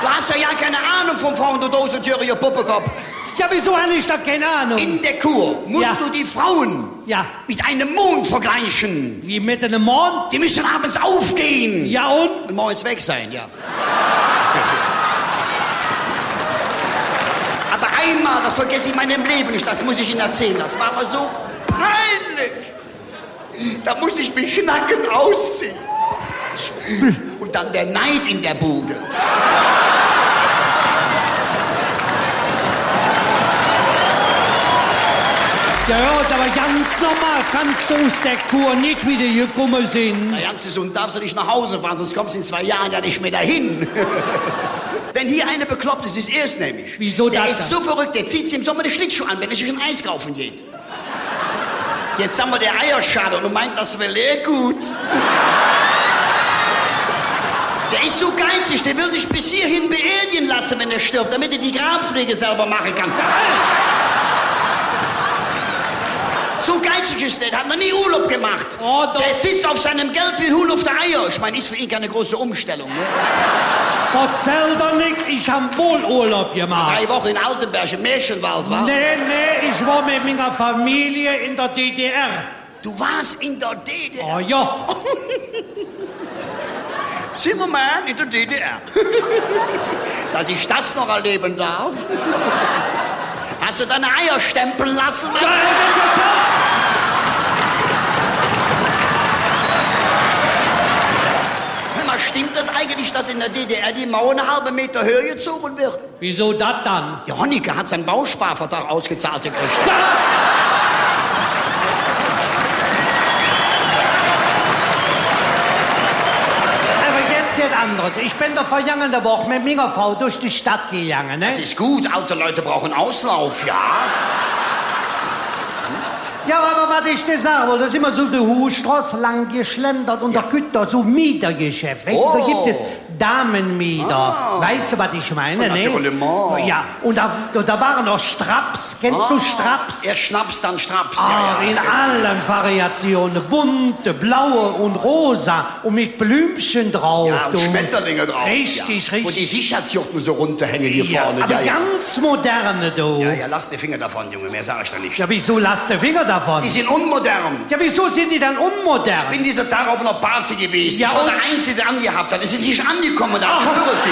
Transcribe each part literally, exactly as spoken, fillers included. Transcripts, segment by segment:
Du hast ja ja keine Ahnung vom Frauen, du dosentöriger Puppekopf. Ja, wieso habe ich da keine Ahnung? In der Kur musst Ja. du die Frauen Ja. mit einem Mond vergleichen. Wie mit einem Mond? Die müssen abends aufgehen. Ja und? Und morgens weg sein, ja. Aber einmal, das vergesse ich in meinem Leben nicht, das muss ich Ihnen erzählen, das war mir so peinlich. Da musste ich mich nacken ausziehen. Und dann der Neid in der Bude. Ja, ja, ist aber ganz normal. Kannst du aus der Kur nicht wieder gekommen sein? Na, ganz gesund darfst du nicht nach Hause fahren, sonst kommst du in zwei Jahren ja nicht mehr dahin. Wenn hier eine bekloppt ist, ist erst nämlich. Wieso der das ist dann? so verrückt, der zieht sich im Sommer den Schlittschuh an, wenn er sich ein Eis kaufen geht. Jetzt haben wir der Eierschale und meint, das wäre leer gut. Der ist so geizig, der will dich bis hierhin beerdigen lassen, wenn er stirbt, damit er die Grabpflege selber machen kann. So geizig ist der, der hat noch nie Urlaub gemacht. Oh, doch. Der sitzt auf seinem Geld wie ein Huhn auf der Eier. Ich meine, ist für ihn keine große Umstellung. Ne? Erzähl doch nichts, ich hab wohl Urlaub gemacht. Drei Wochen in Altenberg, im Märchenwald, wa? Nee, nee, ich war mit meiner Familie in der D D R. Du warst in der D D R. Oh ja. Zimmermann in der D D R. Dass ich das noch erleben darf. Hast du deine Eier stempeln lassen? Ja, das ist ja toll. Hör mal, stimmt das eigentlich, dass in der D D R die Mauer eine halbe Meter höher gezogen wird? Wieso das dann? Der Honecker hat seinen Bausparvertrag ausgezahlt gekriegt. Aber jetzt jetzt anderes. Ich bin doch vergangene Woche mit meiner Frau durch die Stadt gegangen, ne? Das ist gut, alte Leute brauchen Auslauf, ja. Ja, aber was ich dir sagen wollte, da ist immer so die Hochstraße lang geschlendert und Ja. da gibt da so Mietergeschäft. Weißt Oh. du, da gibt es Damenmieter. Ah. Weißt du, was ich meine? Na, Ne? natürlich. Ja, und da, da waren noch Straps. Kennst du Straps? Erst Schnaps, dann Straps. Ah, ja, ja. in allen Variationen. Bunte, blaue und rosa und mit Blümchen drauf. Ja, und du. Schmetterlinge drauf. Richtig, ja. Wo die richtig. Sicherheitsjuchten so runterhängen hier Ja, vorne. aber ja, ja. ganz moderne, du. ja, ja, lass die Finger davon, Junge, mehr sag ich da nicht. Ja, wieso lass die Finger davon? Die sind unmodern. Ja, wieso sind die dann unmodern? Ich bin dieser Tag auf einer Party gewesen. Ja, ich war und- der Einzige, der angehabt hat. Es ist nicht angekommen, da schwöre dir.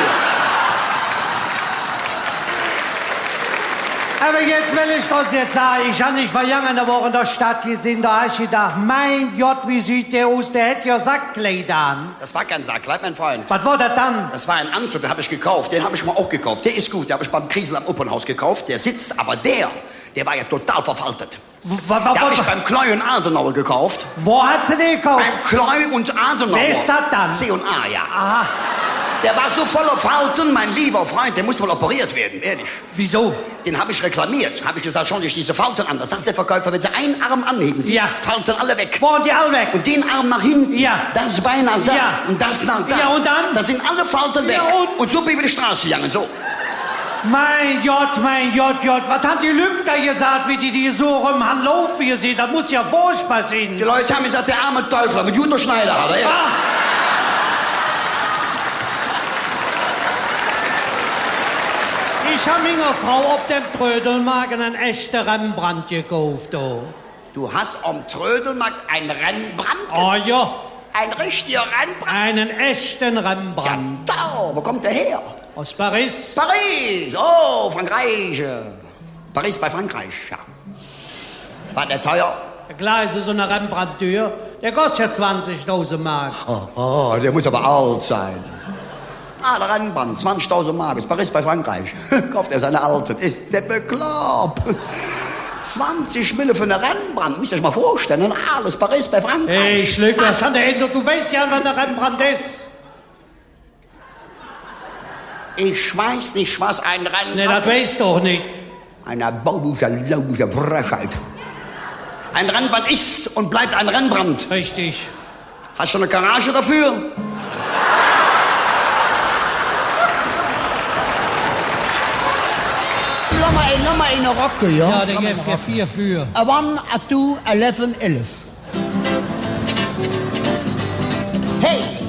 Aber jetzt will ich uns jetzt sagen, ich habe nicht vergangene Woche in der Stadt gesehen, da habe ich gedacht, mein Gott, wie sieht der aus, der hätte ja Sackkleider an. Das war kein Sackkleid, mein Freund. Was war das dann? Das war ein Anzug, den habe ich gekauft. Den habe ich mal auch gekauft. Der ist gut, den habe ich beim Kriesel am Opernhaus gekauft. Der sitzt, aber der, der war ja total verfaltet. W wa- wa- Den habe ich wa- beim Kleu und Adenauer gekauft. Wo hat sie den gekauft? Beim Kleu und Adenauer. Wer ist das dann? C und A, ja. Aha, Der war so voller Falten, mein lieber Freund, der muss mal operiert werden, ehrlich. wieso? Den habe ich reklamiert. Habe ich gesagt, schauen Sie sich diese Falten an. Da sagt der Verkäufer, wenn Sie einen Arm anheben, sind Ja. die Falten alle weg. Wo sind die alle weg? Und den Arm nach hinten, Ja. das Bein nach da Ja. und das nach da. Ja, und dann? Da sind alle Falten weg. Ja, und? und so bin ich über die Straße gegangen, so. Mein Gott, mein Gott, Gott, was hat die Lügner gesagt, wie die die so rum haben laufen gesehen? Das muss ja furchtbar sein. Die Leute haben gesagt, der arme Teufel, mit Jutta Schneider hat er. Ja. Ah. Ich habe meiner Frau auf dem Trödelmarkt einen echten Rembrandt gekauft. Oh, Du hast am Trödelmarkt einen Rembrandt, oh ja, ein richtiger Rembrandt. einen echten Ja, Rembrandt. da, wo kommt der her? Aus Paris. Paris, oh, Frankreich. Paris bei Frankreich, ja. War der teuer? Der Gleis ist so eine Rembrandt-Tür. Der kostet ja zwanzigtausend Mark. Oh, oh, der muss aber alt sein. Ah, der Rembrandt, zwanzigtausend Mark, ist Paris bei Frankreich. Kauft er seine alten. Ist der bekloppt. zwanzig Mille für eine Rembrandt, müsst ihr euch mal vorstellen. Alles Paris bei Frankreich. Hey, Schlücker, schon der Ende, du weißt ja, wer der Rembrandt ist. Ich weiß nicht, was ein Rembrandt... Ne, das weißt du doch nicht. Eine Baubuse, Laubuse, Frechheit. Ein Rembrandt ist und bleibt ein Rembrandt. Richtig. Hast du eine Garage dafür? Lass mal, lass mal in eine Rocke, ja? Ja, der gibt ja vier für. A one, a two, eleven, elf. Hey,